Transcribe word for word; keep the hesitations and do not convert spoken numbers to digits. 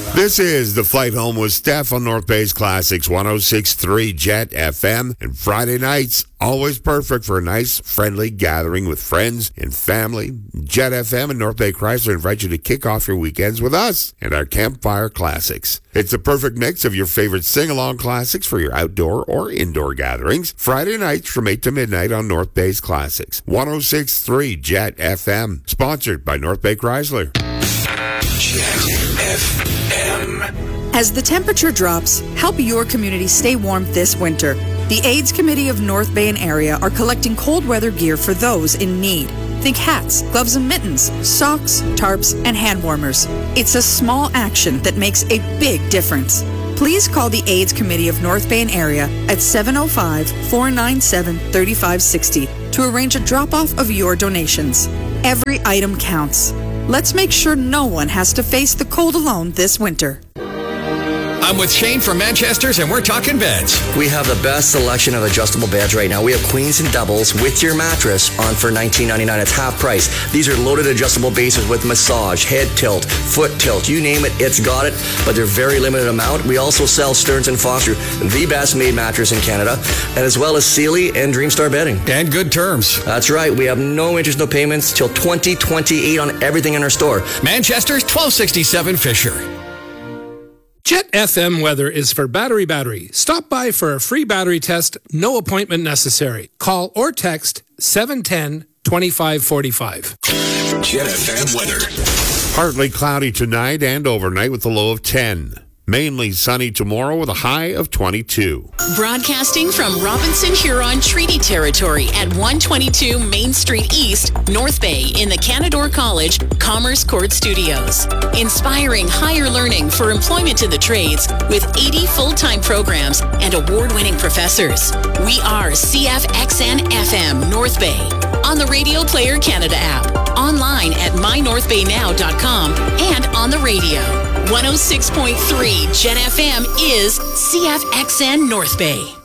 This is The Flight Home with Steph on North Bay's Classics one oh six point three Jet F M. And Friday nights, always perfect for a nice, friendly gathering with friends and family. Jet F M and North Bay Chrysler invite you to kick off your weekends with us and our Campfire Classics. It's the perfect mix of your favorite sing-along classics for your outdoor or indoor gatherings. Friday nights from eight to midnight on North Bay's Classics. one oh six point three Jet F M. Sponsored by North Bay Chrysler. Jet F M. As the temperature drops, help your community stay warm this winter. The AIDS Committee of North Bay and area are collecting cold weather gear for those in need. Think hats, gloves and mittens, socks, tarps, and hand warmers. It's a small action that makes a big difference. Please call the AIDS Committee of North Bay and area at seven oh five, four nine seven, three five six oh to arrange a drop-off of your donations. Every item counts. Let's make sure no one has to face the cold alone this winter. I'm with Shane from Manchester's, and we're talking beds. We have the best selection of adjustable beds right now. We have queens and doubles with your mattress on for nineteen ninety-nine. It's half price. These are loaded adjustable bases with massage, head tilt, foot tilt. You name it, it's got it, but they're very limited amount. We also sell Stearns and Foster, the best made mattress in Canada, and as well as Sealy and Dreamstar bedding. And good terms. That's right. We have no interest, no payments till twenty twenty-eight on everything in our store. Manchester's twelve sixty-seven Fisher. Jet F M weather is for Battery Battery. Stop by for a free battery test, no appointment necessary. Call or text seven one zero, two five four five. Jet F M weather. Partly cloudy tonight and overnight with a low of ten. Mainly sunny tomorrow with a high of twenty-two. Broadcasting from Robinson Huron Treaty Territory at one twenty-two Main Street East, North Bay in the Canadore College Commerce Court Studios. Inspiring higher learning for employment in the trades with eighty full-time programs and award-winning professors. We are C F X N F M North Bay on the Radio Player Canada app, online at my north bay now dot com, and on the radio. one oh six point three Jet F M is C F X N North Bay.